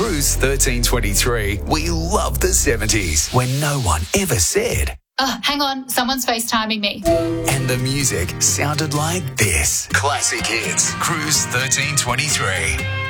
Cruise 1323, we love the 70s when no one ever said. Oh, hang on, someone's FaceTiming me. And the music sounded like this. Classic hits. Cruise 1323.